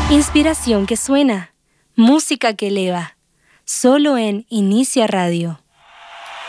Inspiración que suena, música que eleva, solo en Inicia Radio.